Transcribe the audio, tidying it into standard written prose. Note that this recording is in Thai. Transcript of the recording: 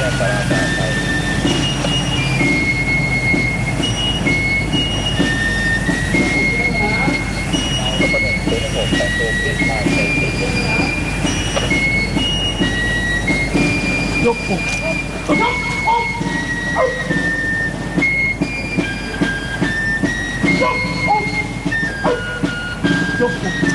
กสาราการไปก็ประเด็นคือระบบแต่ตัวเปลี่ยนมาเป็นยกอกยกอกยกอกยกอก